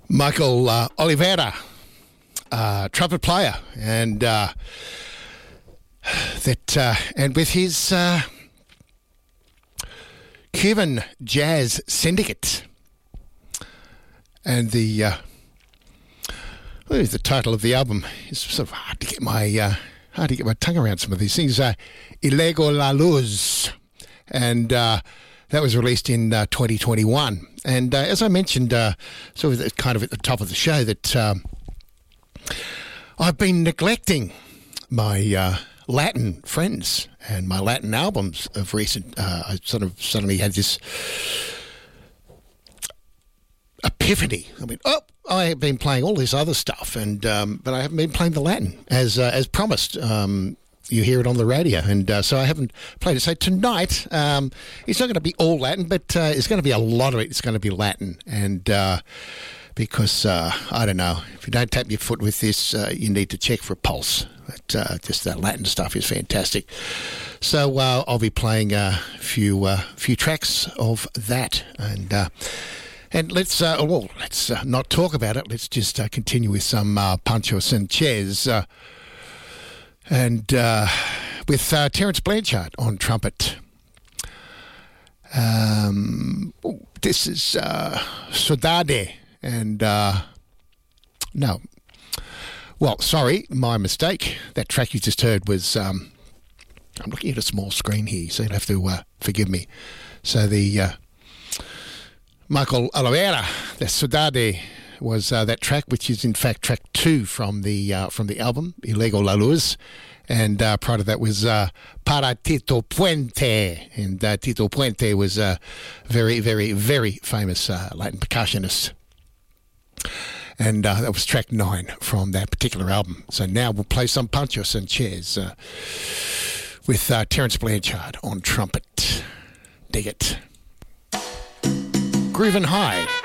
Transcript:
Michael Oliveira, trumpet player, and and with his Cuban Jazz Syndicate, and the title of the album is sort of hard to get my tongue around some of these things. Ilego La Luz, and that was released in 2021. And as I mentioned, sort of kind of at the top of the show, that I've been neglecting my Latin friends and my Latin albums of recent. I sort of suddenly had this epiphany. I mean, I have been playing all this other stuff, and but I haven't been playing the Latin as promised. You hear it on the radio, and so I haven't played it. So tonight, it's not going to be all Latin, but it's going to be a lot of it. It's going to be Latin, and because I don't know, if you don't tap your foot with this, you need to check for a pulse. But just that Latin stuff is fantastic. So I'll be playing a few tracks of that, and let's not talk about it. Let's just continue with some Pancho Sanchez. And with Terence Blanchard on trumpet. This is Saudade, and no. Well, sorry, my mistake. That track you just heard was, I'm looking at a small screen here, so you'll have to forgive me. So the Michael Oliveira, the Saudade, was that track, which is in fact track 2 from the album Ilego La Luz, and prior to that was Para Tito Puente, and Tito Puente was a very, very, very famous Latin percussionist, and that was track 9 from that particular album. So now we'll play some Pancho Sanchez with Terence Blanchard on trumpet. Dig it. Groovin' High.